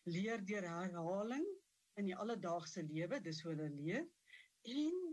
leer deur herhaling in die alledaagse lewe, dis hoe hulle leer, en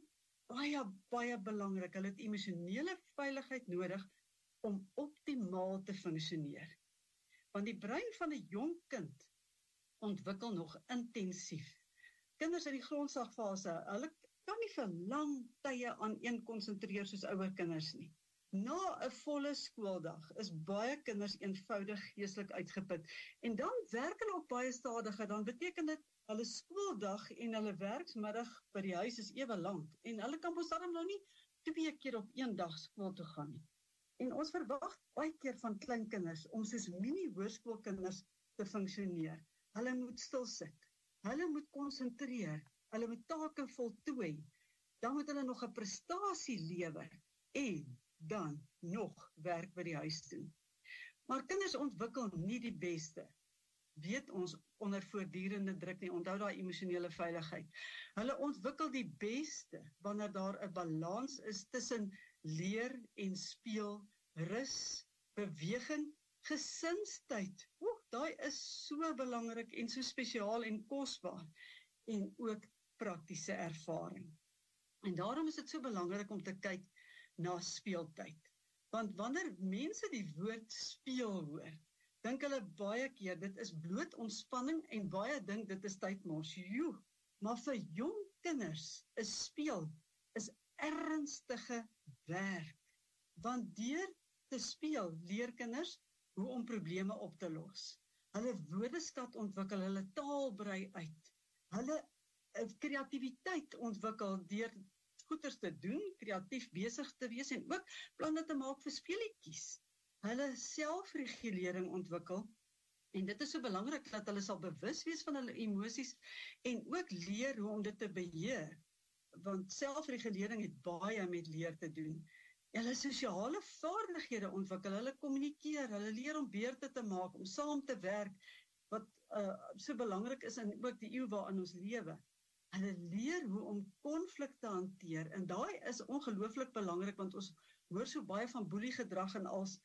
baie belangrik, hulle het emosionele veiligheid nodig om optimaal te funksioneer. Want die brein van 'n jong kind ontwikkel nog intensief. Kinders in die grondslagfase, hulle kan nie vir lang tye aan een konsentreer soos ouer kinders nie. Na 'n volle skooldag is baie kinders eenvoudig geestelik uitgeput. En dan werk hulle ook baie stadiger, dan beteken dit hulle skooldag en hulle werksmiddag by die huis is ewe lank. En hulle kan mos daarom nou nie 2 keer op een dag skool toe gaan nie. En ons verwag baie keer van kleinkinders om soos mini-hoërskoolkinders te funksioneer. Hulle moet stil sit, hulle moet konsentreer, hulle moet take voltooi, dan moet hulle nog 'n prestasie lewer en dan nog werk by die huis doen. Maar kinders ontwikkel nie die beste, weet ons, onder voortdurende druk nie, onthou daai emosionele veiligheid. Hulle ontwikkel die beste wanneer daar 'n balans is tussen leer en speel, rus, beweging, gesinstyd. Daai is so belangrik en so spesiaal en kosbaar. En ook praktiese ervaring. En daarom is dit so belangrik om te kyk na speeltyd. Want wanneer mense die woord speel hoor, dink hulle baie keer, dit is bloot ontspanning en baie dink dit is tydmors. Maar vir jong kinders is speel, is ernstige werk. Want deur te speel, leer kinders hoe om probleme op te los. Hulle woordeskat ontwikkel, hulle taal brei uit. Hulle kreatiwiteit ontwikkel deur goeders te doen, kreatief besig te wees en ook planne te maak vir speletjies. Hulle selfregulering ontwikkel en dit is so belangrik dat hulle sal bewus wees van hulle emosies en ook leer hoe om dit te beheer. Want selfregulering het baie met leer te doen. Hulle sosiale vaardighede ontwikkel, hulle kommunikeer, hulle leer om beurte te maak, om saam te werk, wat so belangrik is in ook die eeu waarin ons lewe. Hulle leer hoe om konflik te hanteer, en daai is ongelooflik belangrik, want ons hoor so baie van boeliegedrag en als,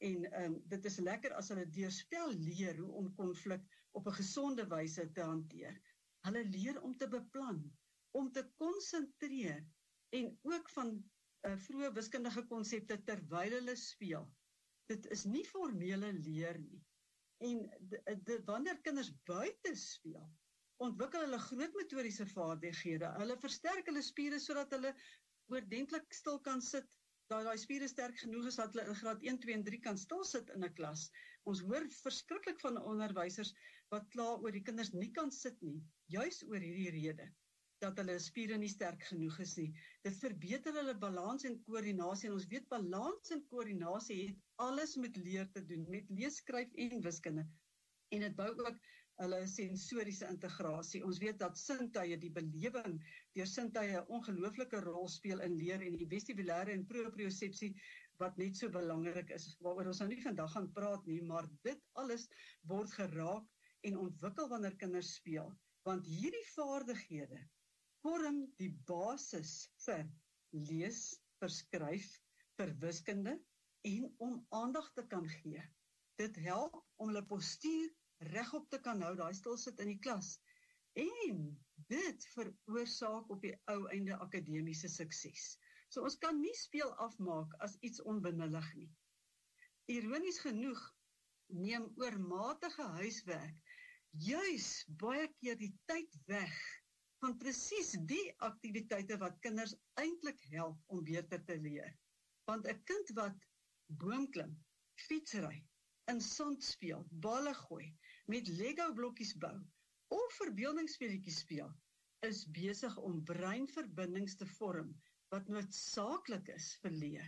en dit is lekker as hulle deur spel leer hoe om konflik op 'n gesonde wyse te hanteer. Hulle leer om te beplan, om te konsentreer, en ook van vroeë wiskundige konsepte terwyl hulle speel. Dit is nie formele leer nie. En wanneer kinders buite speel, ontwikkel hulle groot motoriese vaardighede. Hulle versterk hulle spiere sodat hulle oordentlik stil kan sit. Daai spiere sterk genoeg is dat hulle in graad 1, 2 en 3 kan stil sit in 'n klas. Ons hoor verskriklik van onderwysers wat kla oor die kinders nie kan sit nie, juis oor hierdie rede, dat hulle spiere nie sterk genoeg is nie. Dit verbeter hulle balans en koördinasie, en ons weet balans en koördinasie het alles met leer te doen, met lees, skryf en wiskunde. En dit bou ook hulle sensoriese integrasie. Ons weet dat sintuie, die belewing deur sintuie 'n ongelooflike rol speel in leer, en die vestibulêre en propriosepsie wat net so belangrik is, waaroor ons nou nie vandag gaan praat nie, maar dit alles word geraak en ontwikkel wanneer kinders speel, want hierdie vaardighede vorm die basis vir lees, vir skryf, vir wiskunde en om aandag te kan gee. Dit help om hulle postuur regop te kan hou, daai stil sit in die klas. En dit veroorsaak op die ou einde akademiese sukses. So ons kan nie speel afmaak as iets onbenullig nie. Ironies genoeg neem oormatige huiswerk juis baie keer die tyd weg van presies die aktiwiteite wat kinders eintlik help om beter te leer. Want 'n kind wat boomklim, fietsry, in sand speel, balle gooi, met Lego blokkies bou, of verbeeldingsspeletjies speel, is besig om breinverbindings te vorm, wat noodsaaklik is vir leer.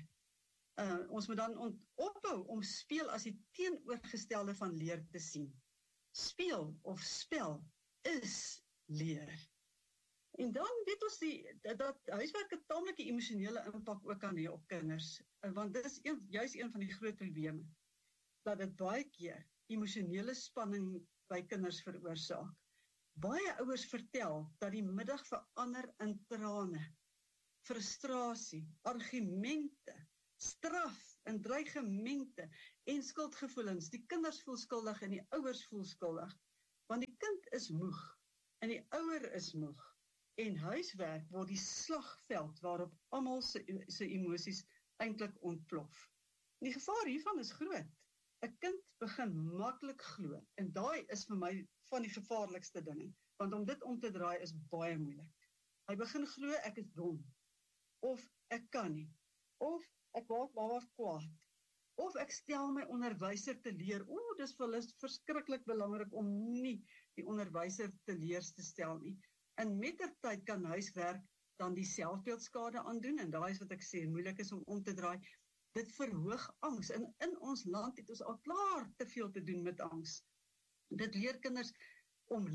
Ons moet dan ophou om speel as die teenoorgestelde van leer te sien. Speel of spel is leer. En dan weet ons dat huiswerk 'n taamlike emosionele impak ook kan hê op kinders, want dit is juis een van die groot probleme, dat dit baie keer emosionele spanning by kinders veroorsaak. Baie ouers vertel dat die middag verander in trane, frustrasie, argumente, straf en dreigemente en skuldgevoelens. Die kinders voel skuldig en die ouers voel skuldig. Want die kind is moeg en die ouer is moeg. En huiswerk word die slagveld waarop almal se emosies eintlik ontplof. Die gevaar hiervan is groot. 'n Kind begin maklik glo en daai is vir my van die gevaarlikste dinge, want om dit om te draai is baie moeilik. Hy begin glo ek is dom, of ek kan nie, of ek word maar kwaad, of ek stel my onderwyser te leer. Dis vir hulle verskriklik belangrik om nie die onderwyser te leer te stel nie. En mettertyd kan huiswerk dan die selfbeeldskade aandoen, en daai is wat ek sê, moeilik is om te draai. Dit verhoog angs, en in ons land het ons al klaar te veel te doen met angs. Dit leer kinders om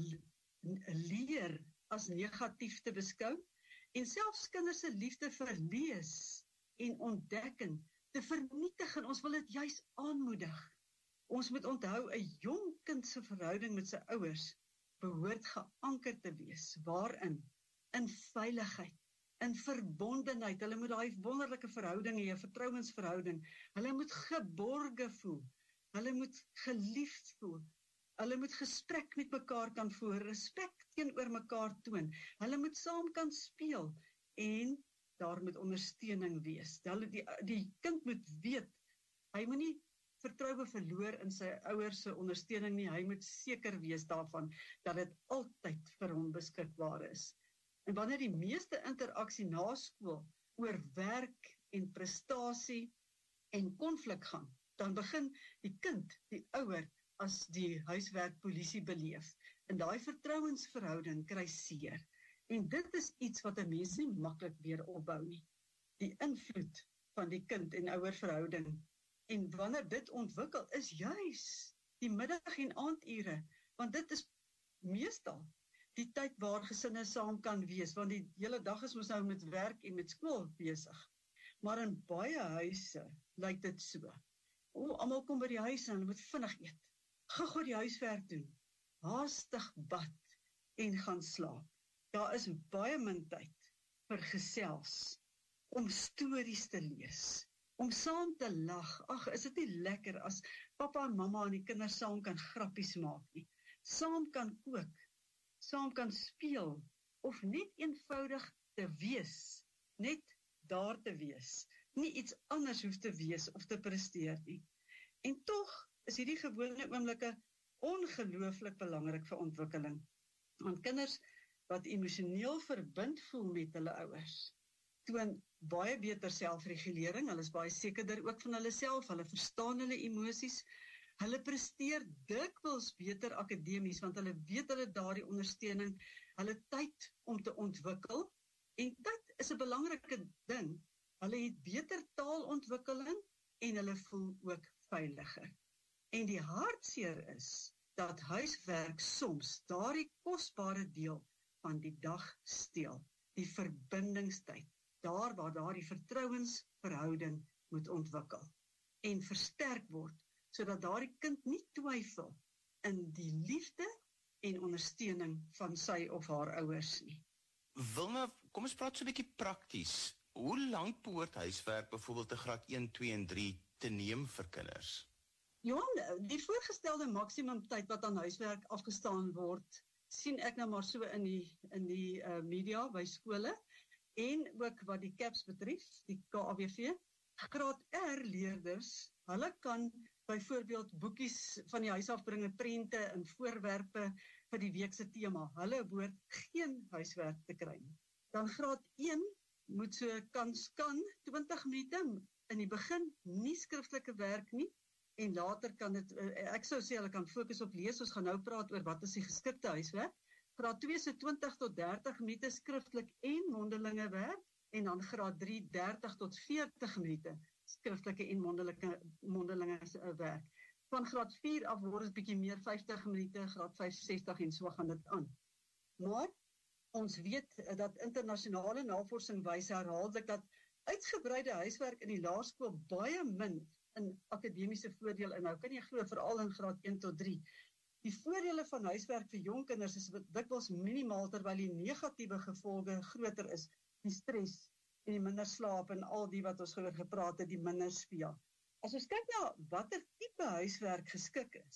leer as negatief te beskou, en selfs kinders se liefde vir lees en ontdekking te vernietig, en ons wil dit juis aanmoedig. Ons moet onthou, 'n jong kind se verhouding met sy ouers behoort geanker te wees. Waarin? In veiligheid, in verbondenheid. Hulle moet daai wonderlike verhouding hê, 'n vertrouensverhouding. Hulle moet geborge voel. Hulle moet geliefd voel. Hulle moet gesprek met mekaar kan voer, respek teenoor mekaar toon. Hulle moet saam kan speel en daar moet ondersteuning wees. Die kind moet weet, hy moet nie vertroue verloor in sy ouers se ondersteuning nie. Hy moet seker wees daarvan dat dit altyd vir hom beskikbaar is. En wanneer die meeste interaksie na skool oor werk en prestasie en konflik gaan, dan begin die kind, die ouer, as die huiswerkpolisie beleef. En daai vertrouensverhouding kry seer. En dit is iets wat 'n mens nie maklik weer opbou nie. Die invloed van die kind en ouer verhouding. En wanneer dit ontwikkel, is juis die middag- en aandure, want dit is meestal die tyd waar gesinne saam kan wees, want die hele dag is ons nou met werk en met skool besig. Maar in baie huise lyk dit so. Almal kom by die huis en hulle moet vinnig eet. Gou die huiswerk doen, haastig bad en gaan slaap. Daar is baie min tyd vir gesels, om stories te lees, om saam te lag. Ag, is dit nie lekker as pappa en mamma en die kinders saam kan grappies maak nie, saam kan kook, saam kan speel, of net eenvoudig te wees, net daar te wees, nie iets anders hoef te wees of te presteer nie. En tog is hierdie gewone oomblikke ongelooflik belangrik vir ontwikkeling. Want kinders wat emosioneel verbind voel met hulle ouers, toon baie beter selfregulering, hulle is baie sekerder ook van hulle self, hulle verstaan hulle emosies, hulle presteer dikwels beter akademies, want hulle weet hulle daardie ondersteuning, hulle tyd om te ontwikkel, en tyd is 'n belangrike ding, hulle het beter taalontwikkeling, en hulle voel ook veiliger. En die hartseer is, dat huiswerk soms daardie kosbare deel van die dag steel, die verbindingstyd, daar waar daardie vertrouensverhouding moet ontwikkel, en versterk word, sodat daardie kind nie twyfel in die liefde en ondersteuning van sy of haar ouers nie. Wilma, kom ons praat so 'n bietjie prakties. Hoe lank behoort huiswerk byvoorbeeld te graad 1, 2 en 3 te neem vir kinders? Johan, die voorgestelde maksimum tyd wat aan huiswerk afgestaan word, sien ek nou maar so in die media by skole, en ook wat die CAPS betref, die KAWV, graad R leerders, hulle kan byvoorbeeld boekies van die huis afbringe, prente en voorwerpe vir die week se tema. Hulle behoort geen huiswerk te kry nie. Dan graad 1 moet so kan 20 minute in die begin nie skriftelike werk nie, en later kan dit, ek sou sê hulle kan fokus op lees. Ons gaan nou praat oor wat is die geskikte huiswerk. Graad 2 so 20 tot 30 minute skriftelik en mondelinge werk, en dan graad 3 30 tot 40 minute skriftelike en mondelinge werk. Van graad 4 af word dit bietjie meer, 50 minute, graad 5, 60 en so gaan dit aan. Maar ons weet dat internasionale navorsing wys herhaaldelik dat uitgebreide huiswerk in die laerskool baie min in akademiese voordeel inhou. Kan jy glo, veral in graad 1 tot 3. Die voordele van huiswerk vir jong kinders is dikwels minimaal, terwyl die negatiewe gevolge groter is. Die stres en die minder slaap en al die wat ons gepraat het, die minder speel. As ons kyk na watter tipe huiswerk geskik is,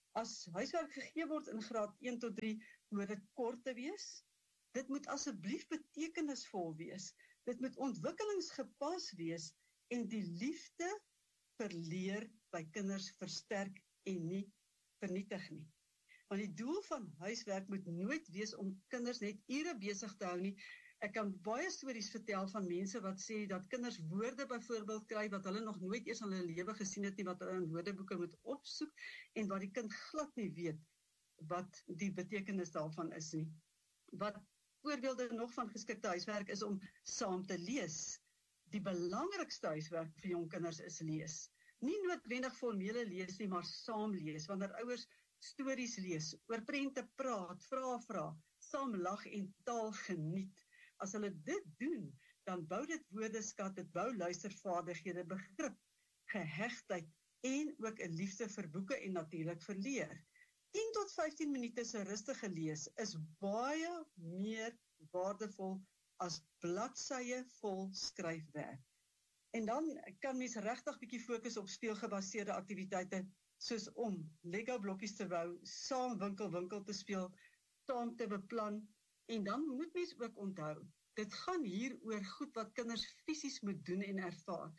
As huiswerk gegee word in graad 1 tot 3, moet dit kort te wees. Dit moet asseblief betekenisvol wees. Dit moet ontwikkelingsgepas wees en die liefde vir leer by kinders versterk en nie vernietig nie. Want die doel van huiswerk moet nooit wees om kinders net ure besig te hou nie. Ek kan baie stories vertel van mense wat sê dat kinders woorde byvoorbeeld kry wat hulle nog nooit eers in hulle lewe gesien het nie, wat hulle in woordeboeke moet opsoek en wat die kind glad nie weet wat die betekenis daarvan is nie. Wat voorbeelde nog van geskikte huiswerk is om saam te lees. Die belangrikste huiswerk vir jong kinders is lees. Nie noodwendig formele lees nie, maar saam lees. Wanneer ouers stories lees, oor prente praat, vra, saam lag en taal geniet. As hulle dit doen, dan bou dit woordeskat, dit bou luistervaardighede, begrip, gehegtheid en ook 'n liefde vir boeke en natuurlik vir leer. 10 tot 15 minute se rustige lees is baie meer waardevol as bladsye vol skryfwerk. En dan kan mens regtig bietjie fokus op speelgebaseerde aktiwiteite, soos om Lego blokkies te bou, saam winkel te speel, saam te beplan, en dan moet mens ook onthou, dit gaan hier oor goed wat kinders fisies moet doen en ervaar.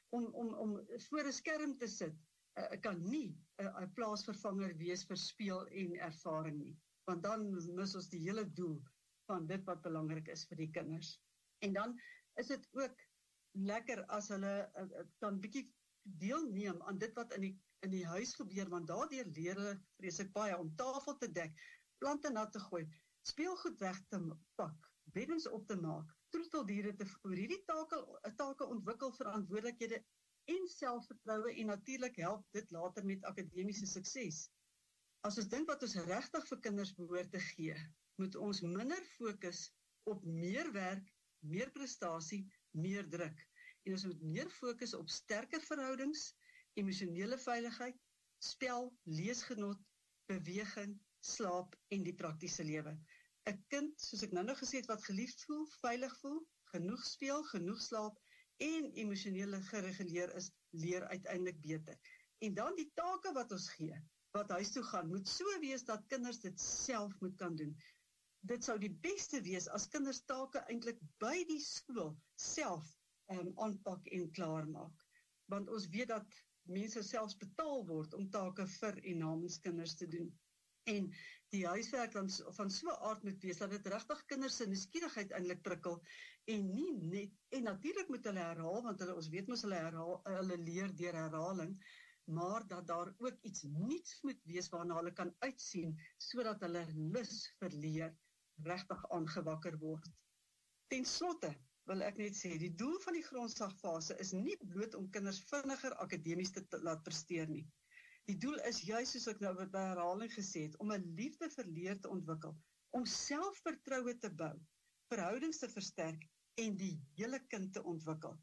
Om voor 'n skerm te sit, kan nie 'n plaasvervanger wees vir speel en ervaring nie, want dan mis ons die hele doel van dit wat belangrik is vir die kinders. En dan is dit ook lekker as hulle kan bietjie deelneem aan dit wat in die huis gebeur, want daardeur leer hulle vreeslik baie om tafel te dek, plante nat te gooi, speelgoed weg te pak, beddens op te maak, troeteldiere te voer. Hierdie take ontwikkel verantwoordelikhede en selfvertroue en natuurlik help dit later met akademiese sukses. As ons dink wat ons regtig vir kinders behoort te gee, moet ons minder fokus op meer werk, meer prestasie, meer druk. En ons moet meer fokus op sterker verhoudings, emosionele veiligheid, spel, leesgenot, beweging, slaap en die praktiese lewe. 'n Kind, soos ek nou gesê het, wat geliefd voel, veilig voel, genoeg speel, genoeg slaap en emosioneel gereguleer is, leer uiteindelik beter. En dan die take wat ons gee, wat huis toe gaan, moet so wees dat kinders dit self moet kan doen. Dit sou die beste wees as kinders take eintlik by die skool self aanpak en klaarmaak. Want ons weet dat mense selfs betaal word om take vir en namens kinders te doen. En die huiswerk dan van so 'n aard moet wees dat dit regtig kinders se nuuskierigheid eintlik prikkel en nie net, en natuurlik moet hulle herhaal, want ons weet mos hulle leer deur herhaling, maar dat daar ook iets nuuts moet wees waarna hulle kan uitsien, sodat hulle lus vir leer regtig aangewakker word. Ten slotte wil ek net sê, die doel van die grondslagfase is nie bloot om kinders vinniger akademies te laat presteer nie. Die doel is juis, soos ek nou by herhaling gesê het, om 'n liefde vir leer te ontwikkel, om selfvertroue te bou, verhoudings te versterk en die hele kind te ontwikkel.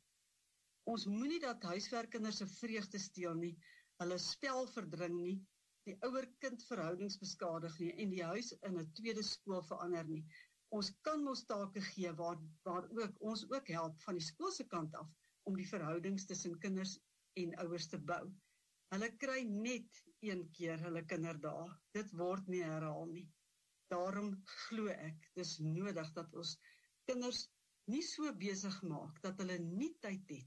Ons moenie dat huiswerkkinders se vreugde steel nie, hulle spel verdring nie, die ouer-kind verhoudings beskadig nie en die huis in 'n tweede skool verander nie. Ons kan ons take gee waar ons ook help van die skoolse kant af om die verhoudings tussen kinders en ouers te bou. Hulle kry net een keer hulle kinderdae. Dit word nie herhaal nie. Daarom glo ek, dis nodig dat ons kinders nie so besig maak dat hulle nie tyd het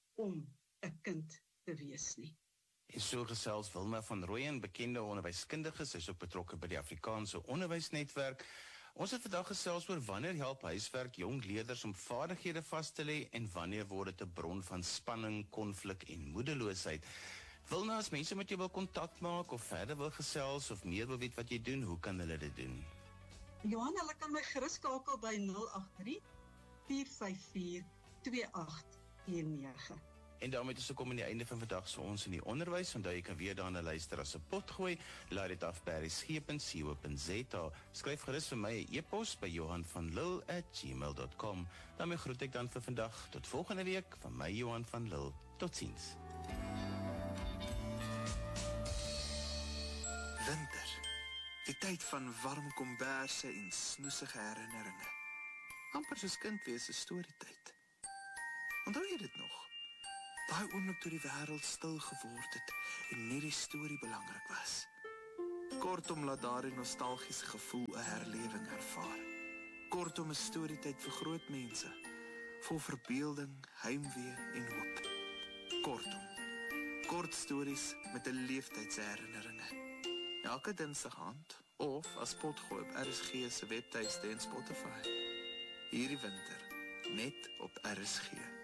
om 'n kind te wees nie. En so gesels Wilma van Rooyen, bekende onderwyskundige, sy is ook betrokke by die Afrikaanse Onderwysnetwerk. Ons het vandag gesels oor wanneer help huiswerk jong leerders om vaardighede vas te lê en wanneer word dit 'n bron van spanning, konflik en moedeloosheid. Wilma, as mense met jou wil kontak maak of verder wil gesels of meer wil weet wat jy doen, hoe kan hulle dit doen? Johan, hulle kan my gerus skakel by 083 454 2849. En daarmee is ek kom aan die einde van vandag se ons in die onderwys, onthou jy kan weer daarna luister as 'n potgooi. Laai dit af by rsg.co.za. Skryf gerus vir my 'n e-pos by johanvanlille@gmail.com. daarmee groet ek dan vir vandag. Tot volgende week van my Johan van Lille. Totsiens. Winter. Die tyd van warm komberse en snoesige herinneringe. Amper soos kind wees se storietyd. Onthou jy dit nog? Daai oomblik toe die wêreld stil geword het en net die storie belangrik was. Kortom, laat daardie nostalgiese gevoel 'n herlewing ervaar. Kortom, 'n storietyd vir groot mense, vol verbeelding, heimwee en hoop. Kortom, kort stories met 'n leeftydseherinneringe. Elke Dinsdag aand, of as potgooi op RSG se webtuiste en Spotify. Hierdie winter, net op RSG.